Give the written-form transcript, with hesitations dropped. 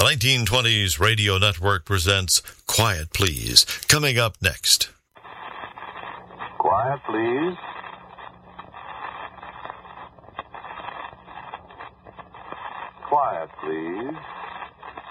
1920s Radio Network presents Quiet Please, coming up next. Quiet, please. Quiet, please.